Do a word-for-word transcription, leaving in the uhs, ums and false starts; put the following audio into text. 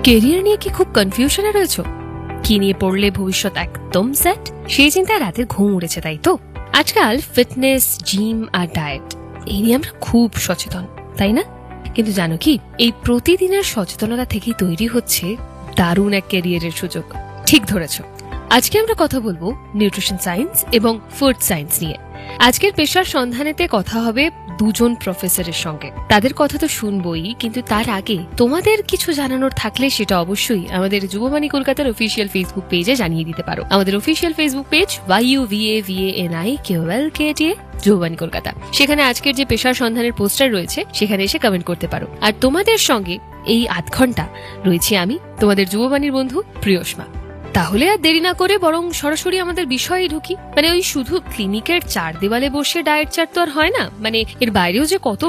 Career নিয়ে কি খুব কনফিউশনে রয়েছো? কি নিয়ে পড়লে ভবিষ্যৎ একদম সেট, সেই চিন্তায় রাতের ঘুম উড়েছে, তাই তো? আজকাল ফিটনেস, জিম আর ডায়েট এই নিয়ে আমরা খুব সচেতন, তাই না? কিন্তু জানো কি, এই প্রতিদিনের সচেতনতা থেকেই তৈরি হচ্ছে দারুণ এক ক্যারিয়ারের সুযোগ। ঠিক ধরেছ, আজকে আমরা কথা বলবো নিউট্রিশন সায়েন্স এবং ফুড সায়েন্স নিয়ে। আজকের পেশার সন্ধানেতে কথা হবে দুজন প্রফেসরের সঙ্গে। তাদের কথা তো শুনবই, কিন্তু তার আগে তোমাদের কিছু জানানোর থাকলে সেটা অবশ্যই আমাদের যুববাণী কলকাতার অফিসিয়াল ফেসবুক পেজে জানিয়ে দিতে পারো। আমাদের official Facebook page Y U V A V A N I Q L কে টি এ যুববাণী কলকাতা। সেখানে আজকের যে পেশার সন্ধানের পোস্টার রয়েছে সেখানে এসে কমেন্ট করতে পারো। আর তোমাদের সঙ্গে এই আধ ঘন্টা রয়েছে আমি, তোমাদের যুববাণীর বন্ধু প্রিয়সমা। তাহলে আর দেরি না করে বরং সরাসরি আমাদের বিষয়ে ঢুকি। মানে ওই শুধু ক্লিনিকের চার দেওয়ালে বসে ডায়েট চার্ট তো আর হয় না, মানে এর বাইরেও যে কত